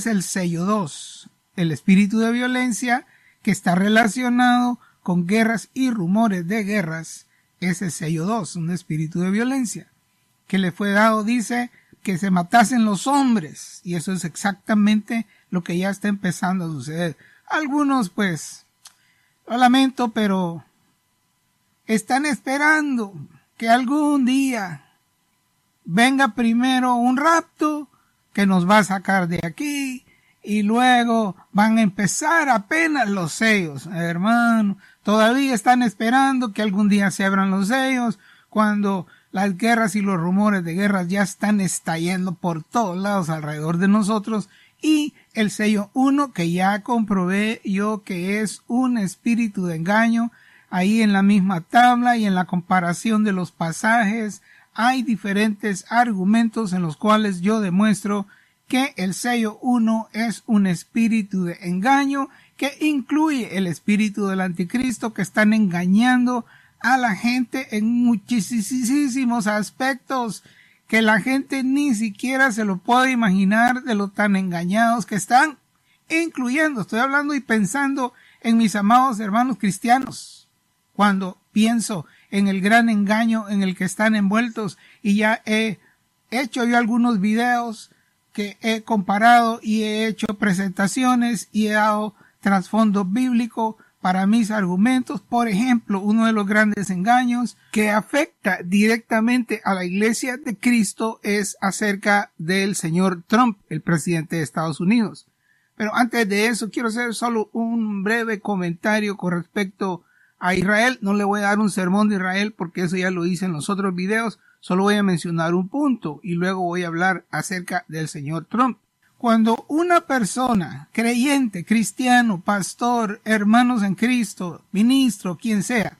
es el sello 2, el espíritu de violencia que está relacionado con guerras y rumores de guerras. Ese sello 2, un espíritu de violencia que le fue dado, dice, que se matasen los hombres, y eso es exactamente lo que ya está empezando a suceder. Algunos, pues, lo lamento, pero están esperando que algún día venga primero un rapto que nos va a sacar de aquí, y luego van a empezar apenas los sellos. Hermano, todavía están esperando que algún día se abran los sellos, cuando las guerras y los rumores de guerras ya están estallando por todos lados alrededor de nosotros, y el sello 1, que ya comprobé yo que es un espíritu de engaño. Ahí en la misma tabla y en la comparación de los pasajes hay diferentes argumentos en los cuales yo demuestro que el sello 1 es un espíritu de engaño que incluye el espíritu del anticristo, que están engañando a la gente en muchísimos aspectos que la gente ni siquiera se lo puede imaginar de lo tan engañados que están, incluyendo, estoy hablando y pensando en mis amados hermanos cristianos, cuando pienso en el gran engaño en el que están envueltos, y ya he hecho yo algunos videos que he comparado y he hecho presentaciones y he dado trasfondo bíblico para mis argumentos. Por ejemplo, uno de los grandes engaños que afecta directamente a la Iglesia de Cristo es acerca del señor Trump, el presidente de Estados Unidos. Pero antes de eso, quiero hacer solo un breve comentario con respecto a Israel. No le voy a dar un sermón de Israel porque eso ya lo hice en los otros videos. Solo voy a mencionar un punto y luego voy a hablar acerca del señor Trump. Cuando una persona creyente, cristiano, pastor, hermanos en Cristo, ministro, quien sea,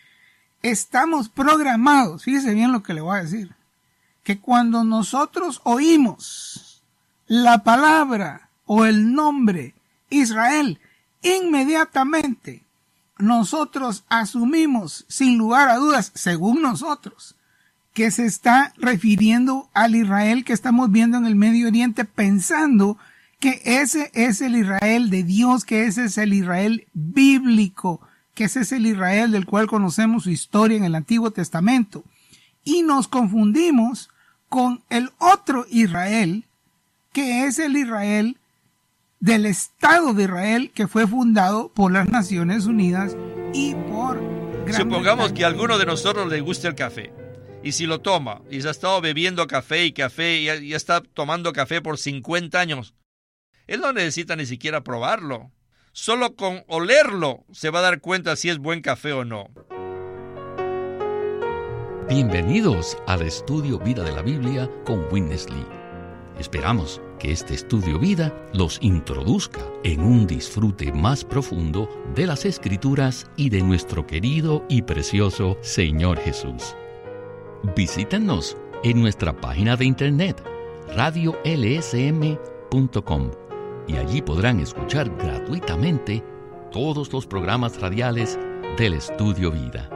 estamos programados, fíjese bien lo que le voy a decir, que cuando nosotros oímos la palabra o el nombre Israel, inmediatamente nosotros asumimos sin lugar a dudas, según nosotros, que se está refiriendo al Israel que estamos viendo en el Medio Oriente, pensando que ese es el Israel de Dios, que ese es el Israel bíblico, que ese es el Israel del cual conocemos su historia en el Antiguo Testamento. Y nos confundimos con el otro Israel, que es el Israel del Estado de Israel, que fue fundado por las Naciones Unidas y por Gran Supongamos que a alguno de nosotros le gusta el café. Y si lo toma, y se ha estado bebiendo café, y ya está tomando café por 50 años, él no necesita ni siquiera probarlo. Solo con olerlo se va a dar cuenta si es buen café o no. Bienvenidos al Estudio Vida de la Biblia con Witness Lee. Esperamos que este Estudio Vida los introduzca en un disfrute más profundo de las Escrituras y de nuestro querido y precioso Señor Jesús. Visítenos en nuestra página de internet radiolsm.com y allí podrán escuchar gratuitamente todos los programas radiales del Estudio Vida.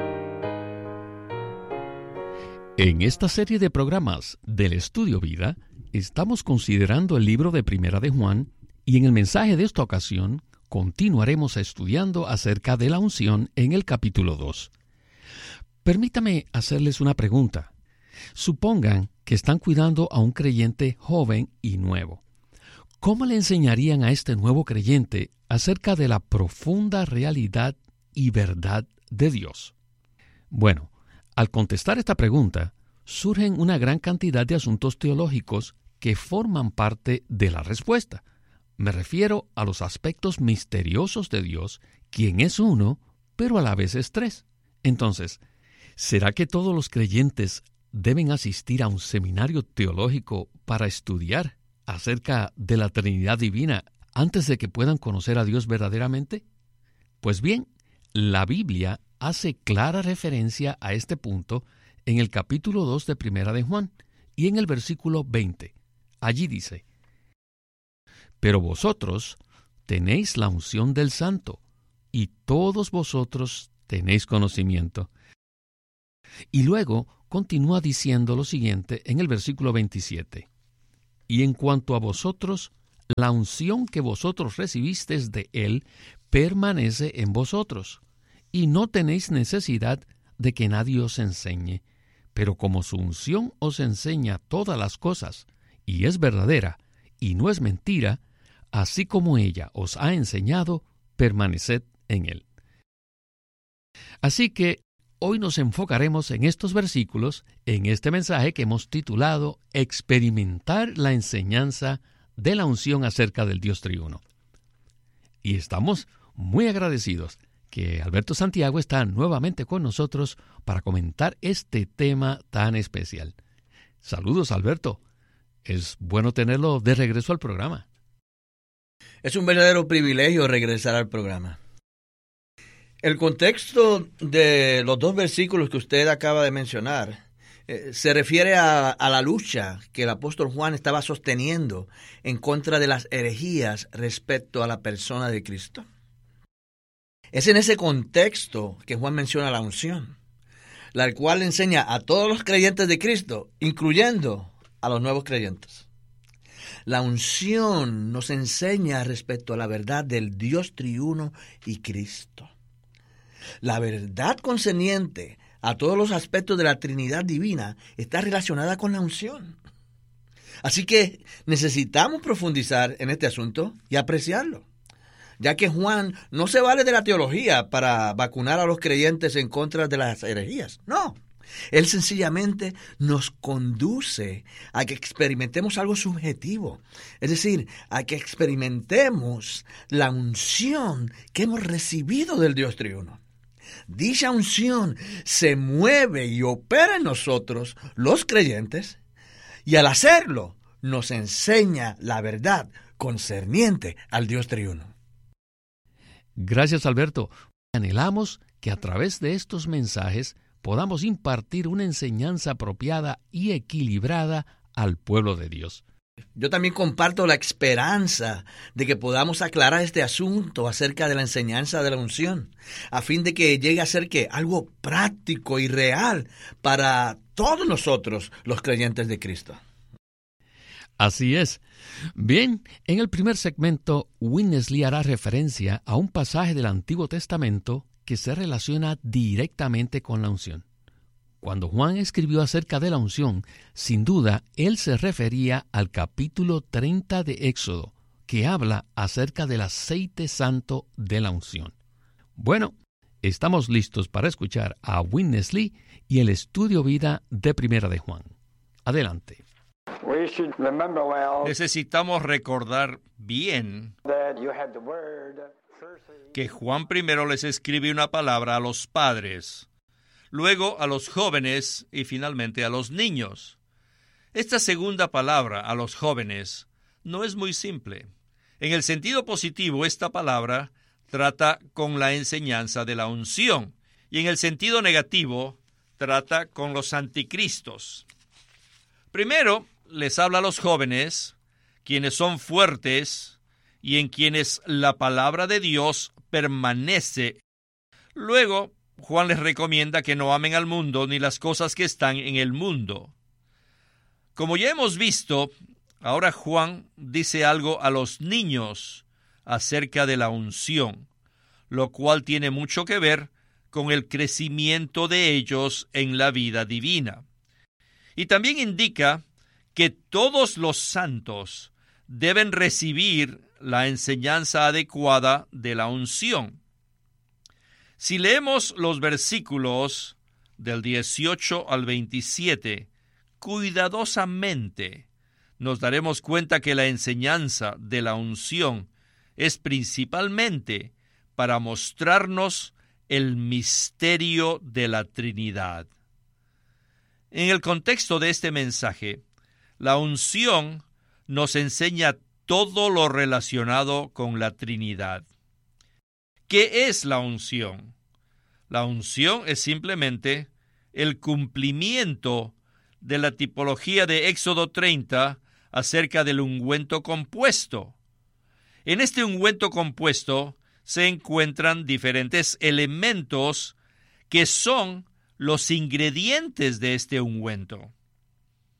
En esta serie de programas del Estudio Vida estamos considerando el libro de Primera de Juan, y en el mensaje de esta ocasión continuaremos estudiando acerca de la unción en el capítulo 2. Permítame hacerles una pregunta. Supongan que están cuidando a un creyente joven y nuevo. ¿Cómo le enseñarían a este nuevo creyente acerca de la profunda realidad y verdad de Dios? Bueno, al contestar esta pregunta, surgen una gran cantidad de asuntos teológicos que forman parte de la respuesta. Me refiero a los aspectos misteriosos de Dios, quien es uno, pero a la vez es tres. Entonces, ¿será que todos los creyentes deben asistir a un seminario teológico para estudiar acerca de la Trinidad Divina antes de que puedan conocer a Dios verdaderamente? Pues bien, la Biblia hace clara referencia a este punto en el capítulo 2 de Primera de Juan y en el versículo 20. Allí dice: «Pero vosotros tenéis la unción del Santo, y todos vosotros tenéis conocimiento». Y luego continúa diciendo lo siguiente en el versículo 27. «Y en cuanto a vosotros, la unción que vosotros recibisteis de Él permanece en vosotros, y no tenéis necesidad de que nadie os enseñe, pero como su unción os enseña todas las cosas, y es verdadera, y no es mentira, así como ella os ha enseñado, permaneced en Él. Así que hoy nos enfocaremos en estos versículos, en este mensaje que hemos titulado Experimentar la enseñanza de la unción acerca del Dios triuno. Y estamos muy agradecidos que Alberto Santiago está nuevamente con nosotros para comentar este tema tan especial. Saludos, Alberto. Es bueno tenerlo de regreso al programa. Es un verdadero privilegio regresar al programa. El contexto de los dos versículos que usted acaba de mencionar se refiere a la lucha que el apóstol Juan estaba sosteniendo en contra de las herejías respecto a la persona de Cristo. Es en ese contexto que Juan menciona la unción, la cual enseña a todos los creyentes de Cristo, incluyendo a los nuevos creyentes. La unción nos enseña respecto a la verdad del Dios triuno y Cristo. La verdad concerniente a todos los aspectos de la Trinidad divina está relacionada con la unción. Así que necesitamos profundizar en este asunto y apreciarlo, ya que Juan no se vale de la teología para vacunar a los creyentes en contra de las herejías. No, él sencillamente nos conduce a que experimentemos algo subjetivo, es decir, a que experimentemos la unción que hemos recibido del Dios triuno. Dicha unción se mueve y opera en nosotros, los creyentes, y al hacerlo nos enseña la verdad concerniente al Dios triuno. Gracias, Alberto. Anhelamos que a través de estos mensajes podamos impartir una enseñanza apropiada y equilibrada al pueblo de Dios. Yo también comparto la esperanza de que podamos aclarar este asunto acerca de la enseñanza de la unción, a fin de que llegue a ser algo práctico y real para todos nosotros, los creyentes de Cristo. Así es. Bien, en el primer segmento, Winnesley hará referencia a un pasaje del Antiguo Testamento que se relaciona directamente con la unción. Cuando Juan escribió acerca de la unción, sin duda, él se refería al capítulo 30 de Éxodo, que habla acerca del aceite santo de la unción. Bueno, estamos listos para escuchar a Winnesley y el estudio vida de Primera de Juan. Adelante. Necesitamos recordar bien que Juan primero les escribe una palabra a los padres, luego a los jóvenes y finalmente a los niños. Esta segunda palabra, a los jóvenes, no es muy simple. En el sentido positivo, esta palabra trata con la enseñanza de la unción, y en el sentido negativo, trata con los anticristos. Primero, les habla a los jóvenes, quienes son fuertes y en quienes la palabra de Dios permanece. Luego, Juan les recomienda que no amen al mundo ni las cosas que están en el mundo. Como ya hemos visto, ahora Juan dice algo a los niños acerca de la unción, lo cual tiene mucho que ver con el crecimiento de ellos en la vida divina. Y también indica que todos los santos deben recibir la enseñanza adecuada de la unción. Si leemos los versículos del 18 al 27 cuidadosamente, nos daremos cuenta que la enseñanza de la unción es principalmente para mostrarnos el misterio de la Trinidad. En el contexto de este mensaje, la unción nos enseña todo lo relacionado con la Trinidad. ¿Qué es la unción? La unción es simplemente el cumplimiento de la tipología de Éxodo 30 acerca del ungüento compuesto. En este ungüento compuesto se encuentran diferentes elementos que son los ingredientes de este ungüento.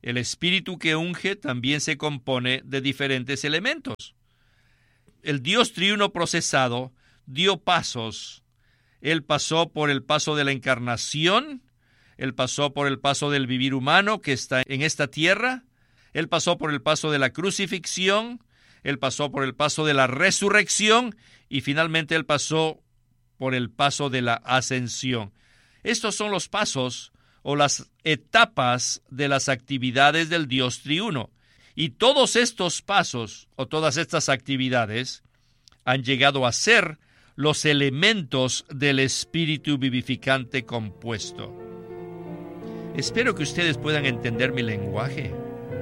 El espíritu que unge también se compone de diferentes elementos. El Dios triuno procesado dio pasos. Él pasó por el paso de la encarnación, Él pasó por el paso del vivir humano que está en esta tierra, Él pasó por el paso de la crucifixión, Él pasó por el paso de la resurrección y finalmente Él pasó por el paso de la ascensión. Estos son los pasos o las etapas de las actividades del Dios triuno. Y todos estos pasos o todas estas actividades han llegado a ser los elementos del espíritu vivificante compuesto. Espero que ustedes puedan entender mi lenguaje.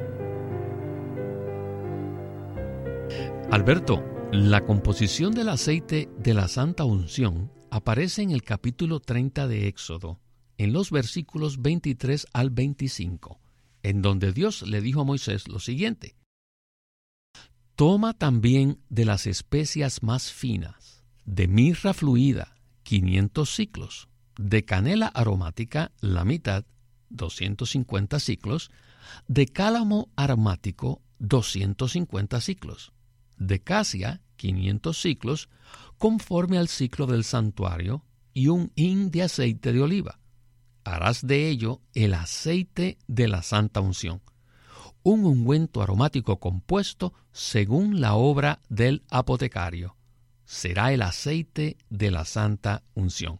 Alberto, la composición del aceite de la Santa Unción aparece en el capítulo 30 de Éxodo, en los versículos 23 al 25, en donde Dios le dijo a Moisés lo siguiente: toma también de las especias más finas, de mirra fluida, 500 siclos, de canela aromática, la mitad, 250 siclos, de cálamo aromático, 250 siclos, de casia, 500 siclos, conforme al ciclo del santuario, y un hin de aceite de oliva. Harás de ello el aceite de la Santa Unción, un ungüento aromático compuesto según la obra del apotecario. Será el aceite de la Santa Unción.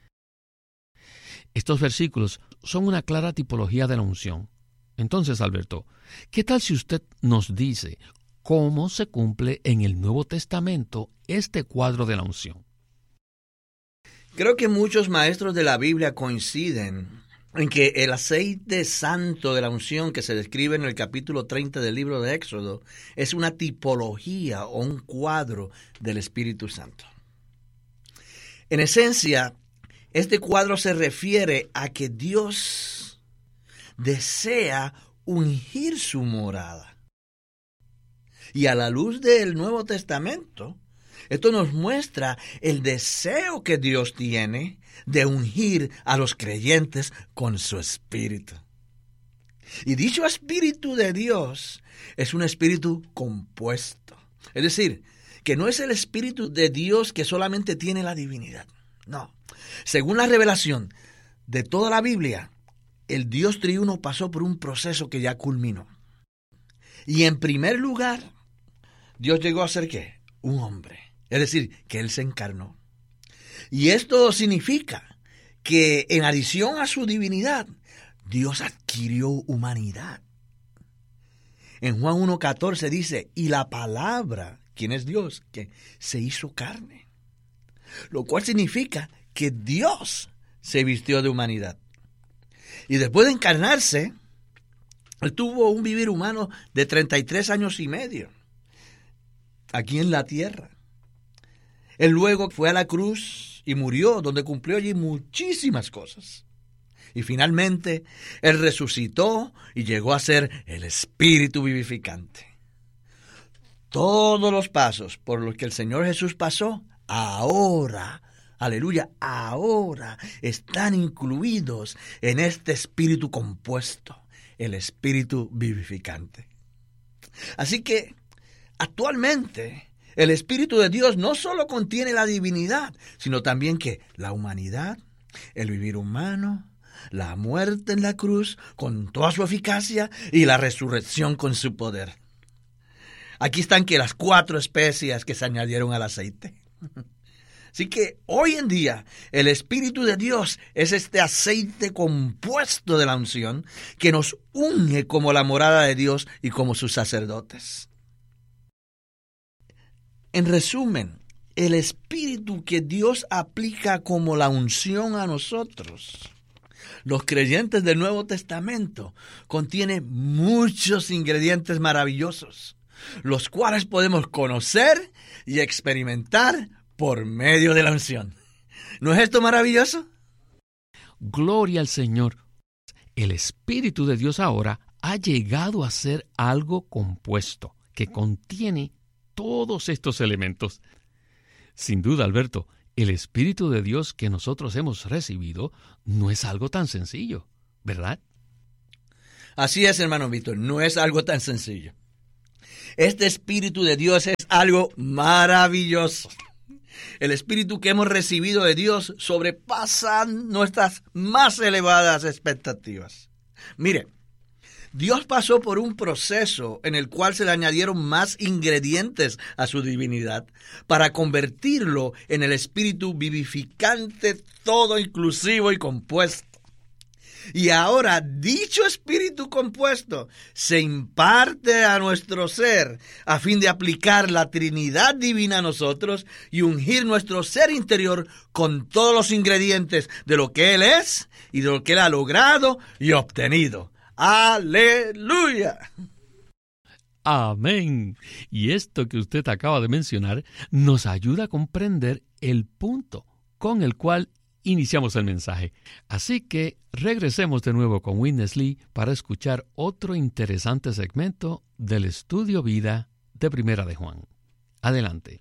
Estos versículos son una clara tipología de la unción. Entonces, Alberto, ¿qué tal si usted nos dice cómo se cumple en el Nuevo Testamento este cuadro de la unción? Creo que muchos maestros de la Biblia coinciden en que el aceite santo de la unción que se describe en el capítulo 30 del libro de Éxodo es una tipología o un cuadro del Espíritu Santo. En esencia, este cuadro se refiere a que Dios desea ungir su morada. Y a la luz del Nuevo Testamento, esto nos muestra el deseo que Dios tiene de ungir a los creyentes con su Espíritu. Y dicho Espíritu de Dios es un Espíritu compuesto. Es decir, que no es el Espíritu de Dios que solamente tiene la divinidad. No. Según la revelación de toda la Biblia, el Dios triuno pasó por un proceso que ya culminó. Y en primer lugar, Dios llegó a ser ¿qué? Un hombre. Es decir, que Él se encarnó. Y esto significa que en adición a su divinidad, Dios adquirió humanidad. En Juan 1:14 dice, y la palabra, ¿quién es Dios? Que se hizo carne. Lo cual significa que Dios se vistió de humanidad. Y después de encarnarse, Él tuvo un vivir humano de 33 años y medio, aquí en la tierra. Él luego fue a la cruz y murió, donde cumplió allí muchísimas cosas. Y finalmente, Él resucitó y llegó a ser el Espíritu vivificante. Todos los pasos por los que el Señor Jesús pasó, ahora, aleluya, ahora están incluidos en este Espíritu compuesto, el Espíritu vivificante. Así que, actualmente, el Espíritu de Dios no solo contiene la divinidad, sino también que la humanidad, el vivir humano, la muerte en la cruz con toda su eficacia y la resurrección con su poder. Aquí están que las 4 especias que se añadieron al aceite. Así que hoy en día el Espíritu de Dios es este aceite compuesto de la unción que nos unge como la morada de Dios y como sus sacerdotes. En resumen, el Espíritu que Dios aplica como la unción a nosotros, los creyentes del Nuevo Testamento, contiene muchos ingredientes maravillosos, los cuales podemos conocer y experimentar por medio de la unción. ¿No es esto maravilloso? Gloria al Señor. El Espíritu de Dios ahora ha llegado a ser algo compuesto que contiene todos estos elementos. Sin duda, Alberto, el Espíritu de Dios que nosotros hemos recibido no es algo tan sencillo, ¿verdad? Así es, hermano Víctor, no es algo tan sencillo. Este Espíritu de Dios es algo maravilloso. El Espíritu que hemos recibido de Dios sobrepasa nuestras más elevadas expectativas. Mire, Dios pasó por un proceso en el cual se le añadieron más ingredientes a su divinidad para convertirlo en el Espíritu vivificante, todo inclusivo y compuesto. Y ahora dicho Espíritu compuesto se imparte a nuestro ser a fin de aplicar la Trinidad divina a nosotros y ungir nuestro ser interior con todos los ingredientes de lo que Él es y de lo que Él ha logrado y obtenido. ¡Aleluya! Amén. Y esto que usted acaba de mencionar nos ayuda a comprender el punto con el cual iniciamos el mensaje. Así que regresemos de nuevo con Witness Lee para escuchar otro interesante segmento del estudio vida de Primera de Juan. Adelante.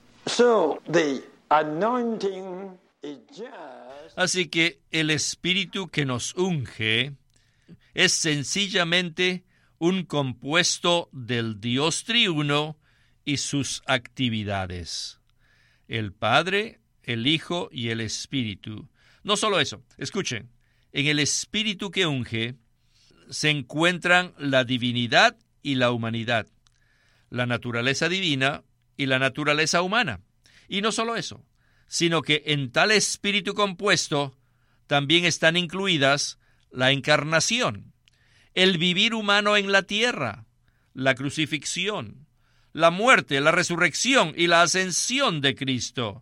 Así que el Espíritu que nos unge es sencillamente un compuesto del Dios triuno y sus actividades. El Padre, el Hijo y el Espíritu. No solo eso, escuchen, en el Espíritu que unge se encuentran la divinidad y la humanidad, la naturaleza divina y la naturaleza humana. Y no solo eso, sino que en tal Espíritu compuesto también están incluidas la encarnación, el vivir humano en la tierra, la crucifixión, la muerte, la resurrección y la ascensión de Cristo.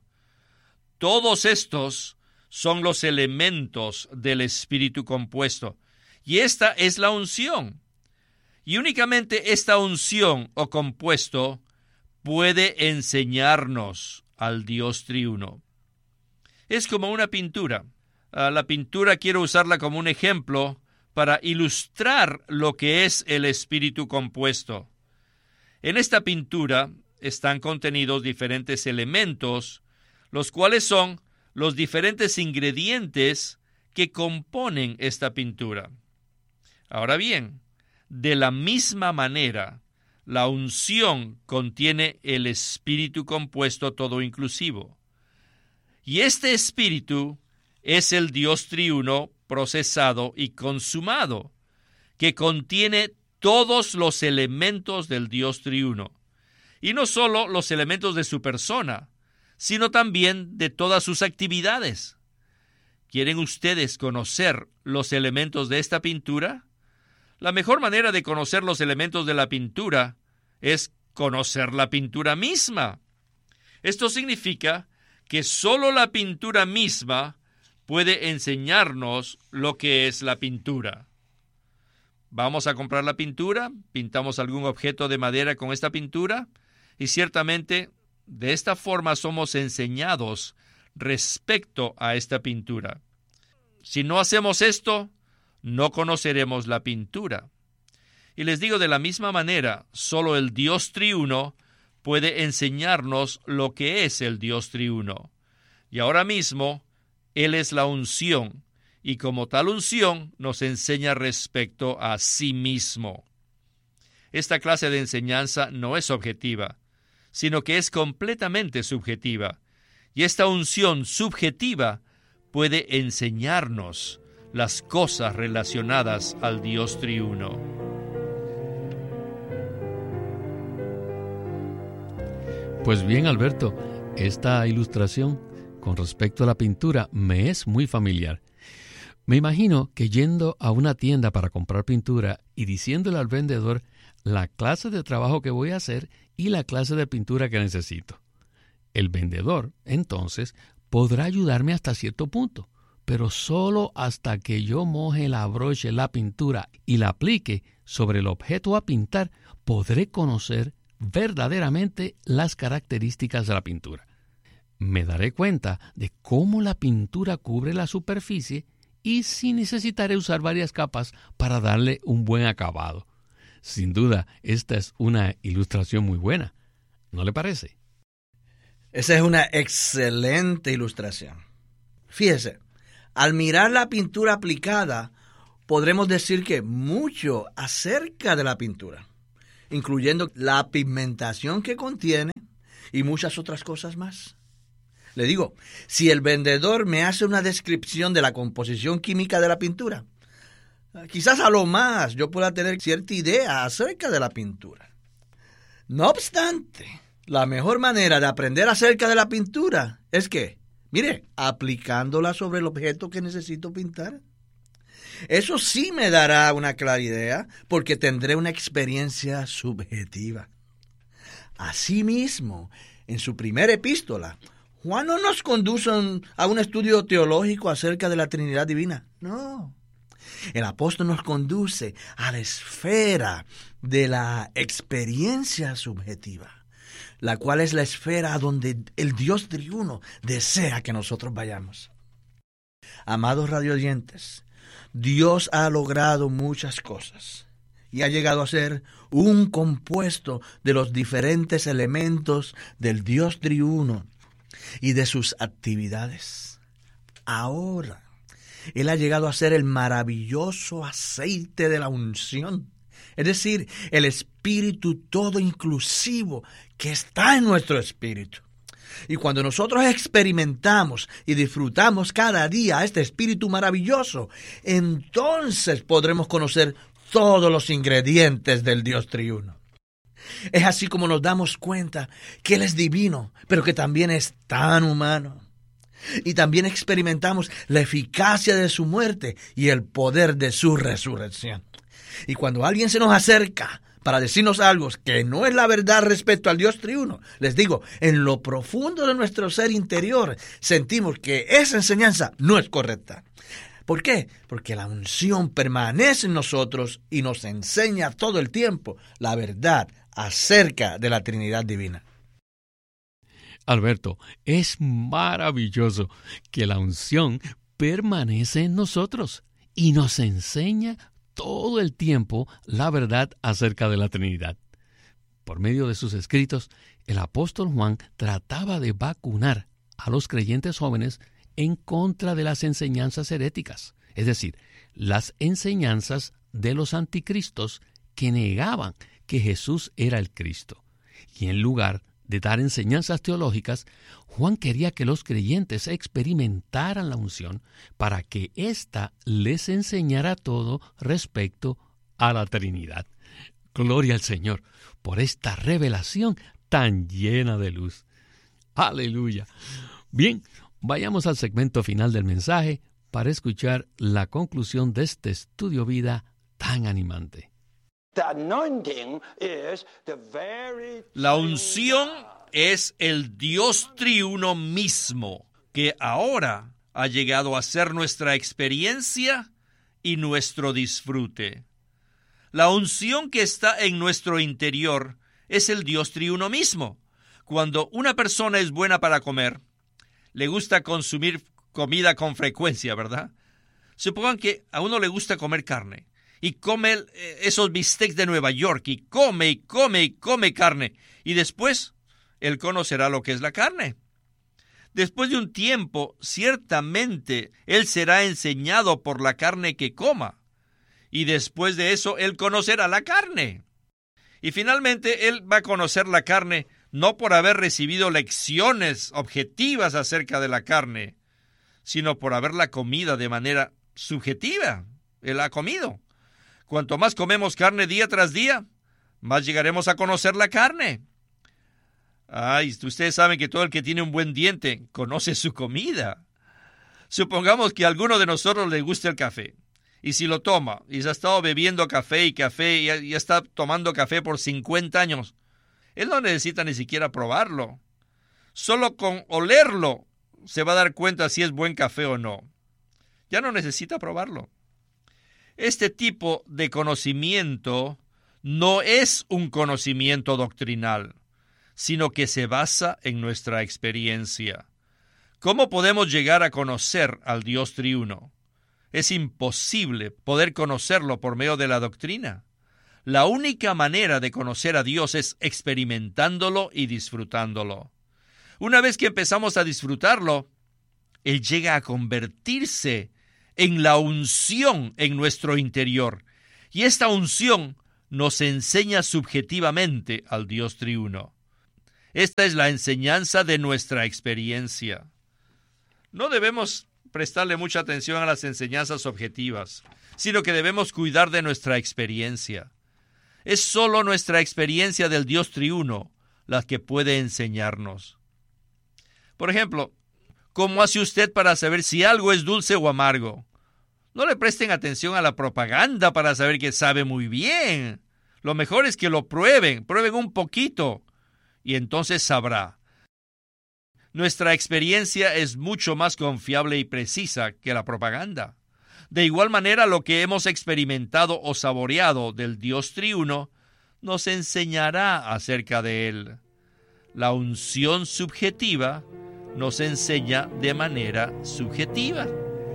Todos estos son los elementos del Espíritu compuesto, y esta es la unción. Y únicamente esta unción o compuesto puede enseñarnos al Dios triuno. Es como una pintura. La pintura quiero usarla como un ejemplo para ilustrar lo que es el Espíritu compuesto. En esta pintura están contenidos diferentes elementos, los cuales son los diferentes ingredientes que componen esta pintura. Ahora bien, de la misma manera, la unción contiene el Espíritu compuesto todo inclusivo. Y este Espíritu es el Dios triuno procesado y consumado, que contiene todos los elementos del Dios triuno. Y no solo los elementos de su persona, sino también de todas sus actividades. ¿Quieren ustedes conocer los elementos de esta pintura? La mejor manera de conocer los elementos de la pintura es conocer la pintura misma. Esto significa que solo la pintura misma puede enseñarnos lo que es la pintura. Vamos a comprar la pintura, pintamos algún objeto de madera con esta pintura, y ciertamente de esta forma somos enseñados respecto a esta pintura. Si no hacemos esto, no conoceremos la pintura. Y les digo, de la misma manera, solo el Dios triuno puede enseñarnos lo que es el Dios triuno. Y ahora mismo, Él es la unción, y como tal unción nos enseña respecto a sí mismo. Esta clase de enseñanza no es objetiva, sino que es completamente subjetiva. Y esta unción subjetiva puede enseñarnos las cosas relacionadas al Dios triuno. Pues bien, Alberto, esta ilustración con respecto a la pintura me es muy familiar. Me imagino que yendo a una tienda para comprar pintura y diciéndole al vendedor la clase de trabajo que voy a hacer y la clase de pintura que necesito. El vendedor, entonces, podrá ayudarme hasta cierto punto, pero solo hasta que yo moje la brocha en la pintura y la aplique sobre el objeto a pintar, podré conocer verdaderamente las características de la pintura. Me daré cuenta de cómo la pintura cubre la superficie y si necesitaré usar varias capas para darle un buen acabado. Sin duda, esta es una ilustración muy buena. ¿No le parece? Esa es una excelente ilustración. Fíjese, al mirar la pintura aplicada, podremos decir que mucho acerca de la pintura, incluyendo la pigmentación que contiene y muchas otras cosas más. Le digo, si el vendedor me hace una descripción de la composición química de la pintura, quizás a lo más yo pueda tener cierta idea acerca de la pintura. No obstante, la mejor manera de aprender acerca de la pintura es que, mire, aplicándola sobre el objeto que necesito pintar. Eso sí me dará una clara idea, porque tendré una experiencia subjetiva. Asimismo, en su primera epístola, Juan no nos conduce a un estudio teológico acerca de la Trinidad Divina. No. El apóstol nos conduce a la esfera de la experiencia subjetiva, la cual es la esfera a donde el Dios triuno desea que nosotros vayamos. Amados radioyentes, Dios ha logrado muchas cosas y ha llegado a ser un compuesto de los diferentes elementos del Dios triuno y de sus actividades. Ahora, Él ha llegado a ser el maravilloso aceite de la unción, es decir, el espíritu todo inclusivo que está en nuestro espíritu. Y cuando nosotros experimentamos y disfrutamos cada día este espíritu maravilloso, entonces podremos conocer todos los ingredientes del Dios triuno. Es así como nos damos cuenta que Él es divino, pero que también es tan humano. Y también experimentamos la eficacia de su muerte y el poder de su resurrección. Y cuando alguien se nos acerca para decirnos algo que no es la verdad respecto al Dios triuno, les digo, en lo profundo de nuestro ser interior sentimos que esa enseñanza no es correcta. ¿Por qué? Porque la unción permanece en nosotros y nos enseña todo el tiempo la verdad acerca de la Trinidad Divina. Alberto, es maravilloso que la unción permanece en nosotros y nos enseña todo el tiempo la verdad acerca de la Trinidad. Por medio de sus escritos, el apóstol Juan trataba de vacunar a los creyentes jóvenes en contra de las enseñanzas heréticas, es decir, las enseñanzas de los anticristos que negaban que Jesús era el Cristo. Y en lugar de dar enseñanzas teológicas, Juan quería que los creyentes experimentaran la unción para que ésta les enseñara todo respecto a la Trinidad. Gloria al Señor por esta revelación tan llena de luz. ¡Aleluya! Bien, vayamos al segmento final del mensaje para escuchar la conclusión de este estudio vida tan animante. La unción es el Dios triuno mismo, que ahora ha llegado a ser nuestra experiencia y nuestro disfrute. La unción que está en nuestro interior es el Dios triuno mismo. Cuando una persona es buena para comer, le gusta consumir comida con frecuencia, ¿verdad? Supongan que a uno le gusta comer carne y come esos bistecs de Nueva York y come carne. Y después, él conocerá lo que es la carne. Después de un tiempo, ciertamente, él será enseñado por la carne que coma. Y después de eso, él conocerá la carne. Y finalmente, él va a conocer la carne no por haber recibido lecciones objetivas acerca de la carne, sino por haberla comido de manera subjetiva. Él ha comido. Cuanto más comemos carne día tras día, más llegaremos a conocer la carne. Ustedes saben que todo el que tiene un buen diente conoce su comida. Supongamos que a alguno de nosotros le gusta el café. Y si lo toma, y se ha estado bebiendo café, y está tomando café por 50 años, él no necesita ni siquiera probarlo. Solo con olerlo se va a dar cuenta si es buen café o no. Ya no necesita probarlo. Este tipo de conocimiento no es un conocimiento doctrinal, sino que se basa en nuestra experiencia. ¿Cómo podemos llegar a conocer al Dios triuno? Es imposible poder conocerlo por medio de la doctrina. La única manera de conocer a Dios es experimentándolo y disfrutándolo. Una vez que empezamos a disfrutarlo, Él llega a convertirse en la unción en nuestro interior. Y esta unción nos enseña subjetivamente al Dios triuno. Esta es la enseñanza de nuestra experiencia. No debemos prestarle mucha atención a las enseñanzas objetivas, sino que debemos cuidar de nuestra experiencia. Es solo nuestra experiencia del Dios triuno la que puede enseñarnos. Por ejemplo, ¿cómo hace usted para saber si algo es dulce o amargo? No le presten atención a la propaganda para saber que sabe muy bien. Lo mejor es que lo prueben un poquito, y entonces sabrá. Nuestra experiencia es mucho más confiable y precisa que la propaganda. De igual manera, lo que hemos experimentado o saboreado del Dios triuno nos enseñará acerca de Él. La unción subjetiva nos enseña de manera subjetiva.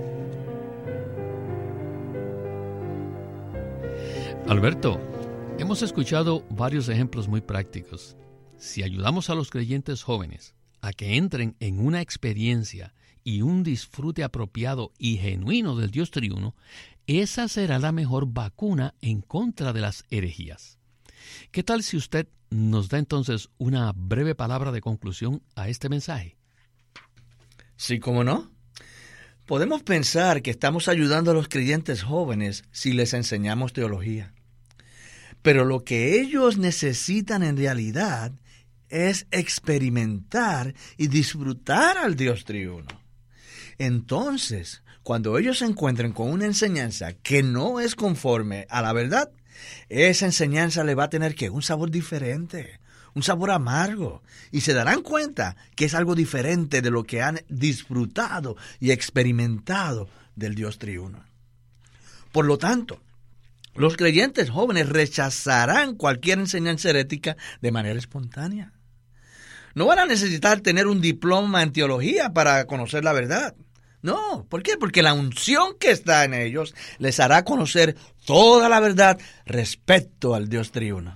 Alberto, hemos escuchado varios ejemplos muy prácticos. Si ayudamos a los creyentes jóvenes a que entren en una experiencia y un disfrute apropiado y genuino del Dios triuno, esa será la mejor vacuna en contra de las herejías. ¿Qué tal si usted nos da entonces una breve palabra de conclusión a este mensaje? Sí, ¿cómo no? Podemos pensar que estamos ayudando a los creyentes jóvenes si les enseñamos teología. Pero lo que ellos necesitan en realidad es experimentar y disfrutar al Dios triuno. Entonces, cuando ellos se encuentren con una enseñanza que no es conforme a la verdad, esa enseñanza le va a tener un sabor diferente, un sabor amargo, y se darán cuenta que es algo diferente de lo que han disfrutado y experimentado del Dios triuno. Por lo tanto, los creyentes jóvenes rechazarán cualquier enseñanza herética de manera espontánea. No van a necesitar tener un diploma en teología para conocer la verdad. No, ¿por qué? Porque la unción que está en ellos les hará conocer toda la verdad respecto al Dios triuno.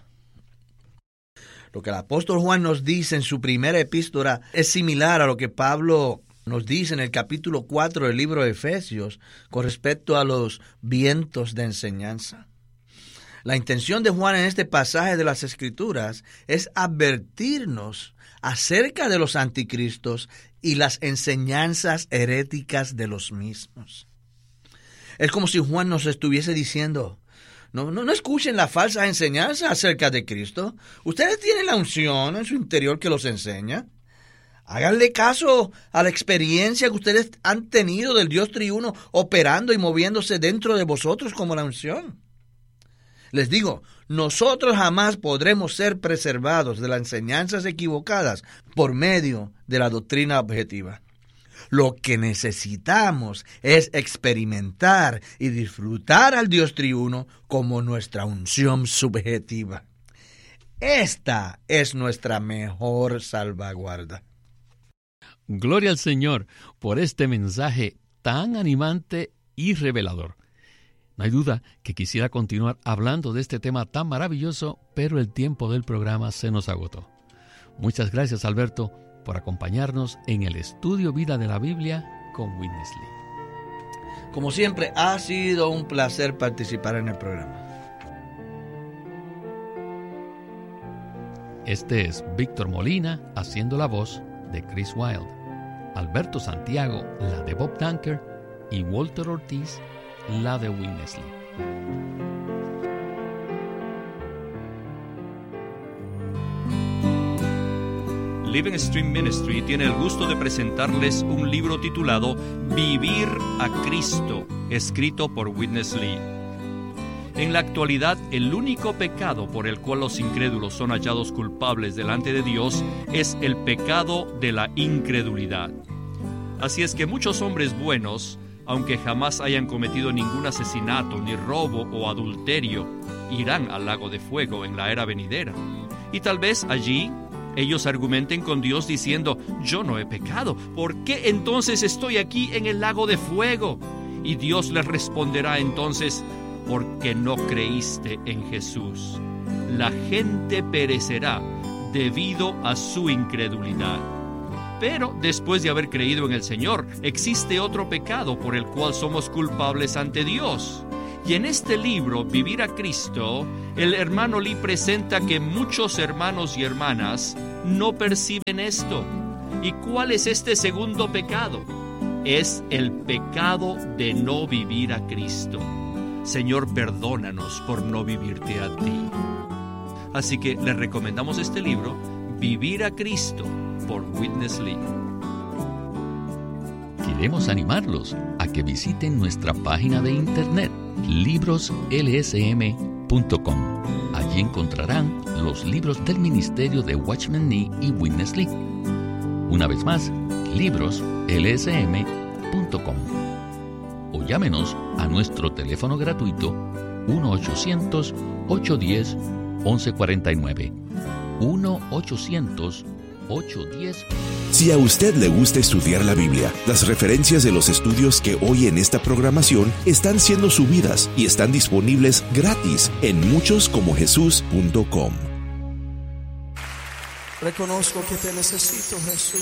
Lo que el apóstol Juan nos dice en su primera epístola es similar a lo que Pablo nos dice en el capítulo 4 del libro de Efesios con respecto a los vientos de enseñanza. La intención de Juan en este pasaje de las Escrituras es advertirnos acerca de los anticristos y las enseñanzas heréticas de los mismos. Es como si Juan nos estuviese diciendo, no escuchen la falsa enseñanza acerca de Cristo. Ustedes tienen la unción en su interior que los enseña. Háganle caso a la experiencia que ustedes han tenido del Dios triuno operando y moviéndose dentro de vosotros como la unción. Les digo, nosotros jamás podremos ser preservados de las enseñanzas equivocadas por medio de la doctrina objetiva. Lo que necesitamos es experimentar y disfrutar al Dios triuno como nuestra unción subjetiva. Esta es nuestra mejor salvaguarda. Gloria al Señor por este mensaje tan animante y revelador. No hay duda que quisiera continuar hablando de este tema tan maravilloso, pero el tiempo del programa se nos agotó. Muchas gracias, Alberto, por acompañarnos en el estudio Vida de la Biblia con Witness Lee. Como siempre, ha sido un placer participar en el programa. Este es Víctor Molina haciendo la voz de Chris Wilde, Alberto Santiago la de Bob Dunker y Walter Ortiz la de Witness Lee. Living Stream Ministry tiene el gusto de presentarles un libro titulado Vivir a Cristo, escrito por Witness Lee. En la actualidad, el único pecado por el cual los incrédulos son hallados culpables delante de Dios es el pecado de la incredulidad. Así es que muchos hombres buenos, aunque jamás hayan cometido ningún asesinato, ni robo o adulterio, irán al lago de fuego en la era venidera. Y tal vez allí ellos argumenten con Dios diciendo, yo no he pecado, ¿por qué entonces estoy aquí en el lago de fuego? Y Dios les responderá entonces, porque no creíste en Jesús. La gente perecerá debido a su incredulidad. Pero después de haber creído en el Señor, existe otro pecado por el cual somos culpables ante Dios. Y en este libro, Vivir a Cristo, el hermano Lee presenta que muchos hermanos y hermanas no perciben esto. ¿Y cuál es este segundo pecado? Es el pecado de no vivir a Cristo. Señor, perdónanos por no vivirte a ti. Así que les recomendamos este libro, Vivir a Cristo, por Witness Lee. Queremos animarlos a que visiten nuestra página de internet, libroslsm.com. Allí encontrarán los libros del ministerio de Watchman Nee y Witness Lee. Una vez más, libroslsm.com. O llámenos a nuestro teléfono gratuito 1-800-810-1149. 1-800-810. Si a usted le gusta estudiar la Biblia, las referencias de los estudios que hoy en esta programación están siendo subidas y están disponibles gratis en muchoscomojesus.com. Reconozco que te necesito, Jesús.